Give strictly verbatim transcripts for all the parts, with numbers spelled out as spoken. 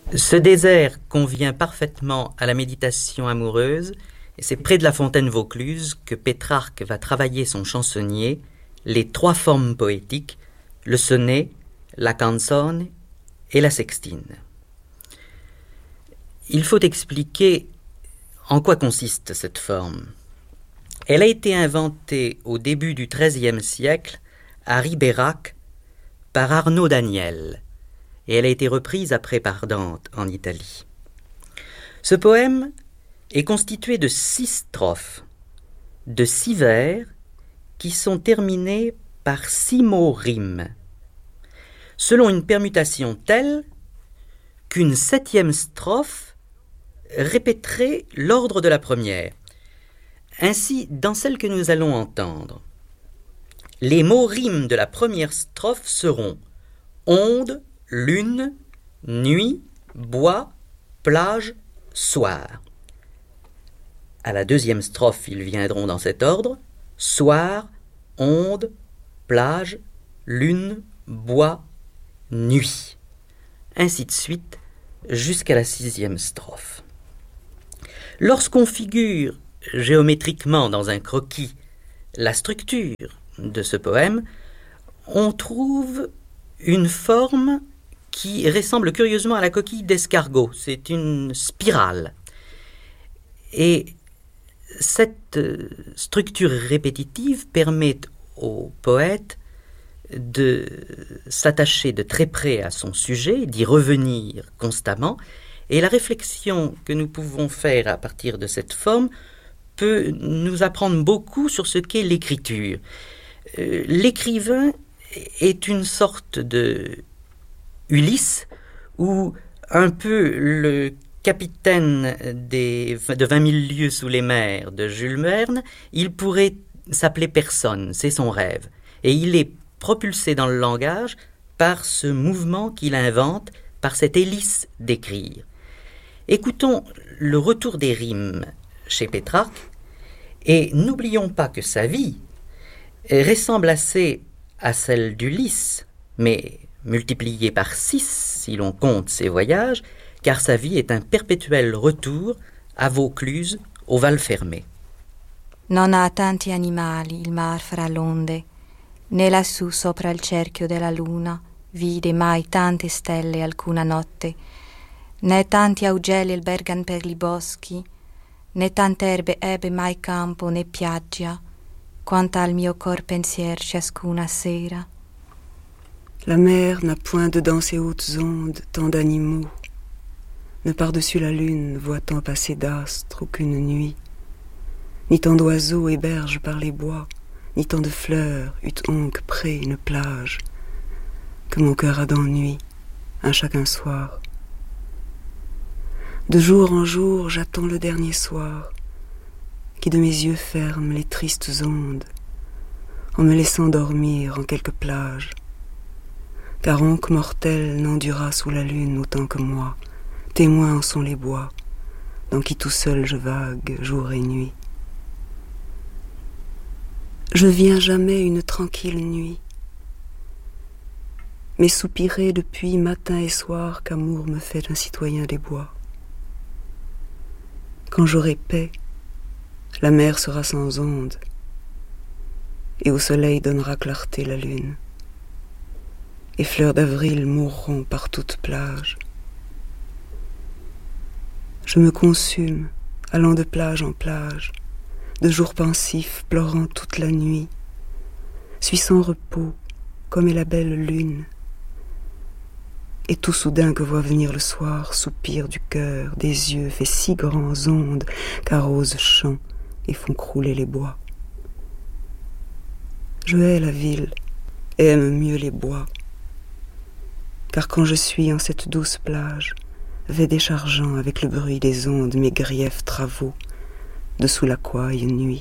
Ce désert convient parfaitement à la méditation amoureuse, et c'est près de la fontaine Vaucluse que Pétrarque va travailler son chansonnier, les trois formes poétiques, le sonnet, la canzone et la sextine. Il faut expliquer en quoi consiste cette forme. Elle a été inventée au début du treizième siècle à Ribérac par Arnaud Daniel, et elle a été reprise après par Dante en Italie. Ce poème est constitué de six strophes, de six vers qui sont terminés par six mots rimes, selon une permutation telle qu'une septième strophe répéterait l'ordre de la première. Ainsi, dans celle que nous allons entendre, les mots rimes de la première strophe seront onde, lune, nuit, bois, plage, soir. À la deuxième strophe, ils viendront dans cet ordre: soir, onde, plage, lune, bois, nuit. Ainsi de suite jusqu'à la sixième strophe. Lorsqu'on figure géométriquement dans un croquis la structure de ce poème, on trouve une forme qui ressemble curieusement à la coquille d'escargot. C'est une spirale. Et cette structure répétitive permet au poète de s'attacher de très près à son sujet, d'y revenir constamment, et la réflexion que nous pouvons faire à partir de cette forme peut nous apprendre beaucoup sur ce qu'est l'écriture. Euh, l'écrivain est une sorte de Ulysse, ou un peu le capitaine des, de vingt mille lieues sous les mers de Jules Verne. Il pourrait s'appeler personne, c'est son rêve. Et il est propulsé dans le langage par ce mouvement qu'il invente, par cette hélice d'écrire. Écoutons le retour des rimes chez Pétrarque, et n'oublions pas que sa vie ressemble assez à celle d'Ulysse, mais multipliée par six si l'on compte ses voyages, car sa vie est un perpétuel retour à Vaucluse, au Val Fermé. Non ha tanti animali il mar fra l'onde, né lassù sopra il cerchio della luna vide mai tante stelle alcuna notte, né tanti augelli albergan per li boschi, né tant'erbe ebbe mai campo né piaggia, quanta al mio cor pensier ciascuna sera. La mer n'a point dedans ses hautes ondes tant d'animaux, ne par-dessus la lune voit-on passer d'astres aucune nuit, ni tant d'oiseaux hébergent par les bois, ni tant de fleurs eût onque près une plage, que mon cœur a d'ennui un chacun soir. De jour en jour j'attends le dernier soir, qui de mes yeux ferme les tristes ondes, en me laissant dormir en quelque plage, car onque mortel n'endura sous la lune autant que moi, témoins en sont les bois, dans qui tout seul je vague jour et nuit. Je viens jamais une tranquille nuit, mais soupirer depuis matin et soir qu'amour me fait un citoyen des bois. Quand j'aurai paix, la mer sera sans onde, et au soleil donnera clarté la lune, et fleurs d'avril mourront par toute plage. Je me consume, allant de plage en plage, de jours pensifs, pleurant toute la nuit, suis sans repos, comme est la belle lune, et tout soudain que voit venir le soir, soupir du cœur, des yeux, fait si grands ondes, qu'arrosent champs et font crouler les bois. Je hais la ville, et aime mieux les bois, car quand je suis en cette douce plage, vais déchargeant avec le bruit des ondes mes griefs travaux, dessous la couaille nuit.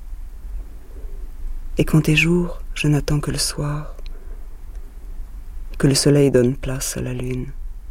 Et quand est jour, je n'attends que le soir, que le soleil donne place à la lune.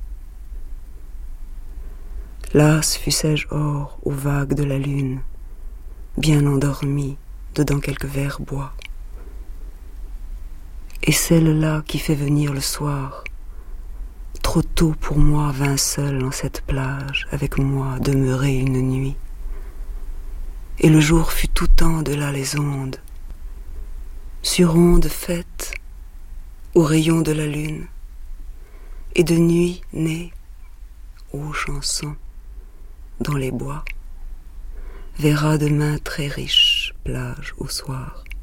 Las fussé-je or aux vagues de la lune, bien endormi dedans quelques verres bois. Et celle-là qui fait venir le soir, Trop tôt pour moi vint seul en cette plage, avec moi demeurer une nuit. Et le jour fut tout temps de là les ondes, sur ondes faites aux rayons de la lune, et de nuit nées aux chansons dans les bois, verra demain très riche plage au soir.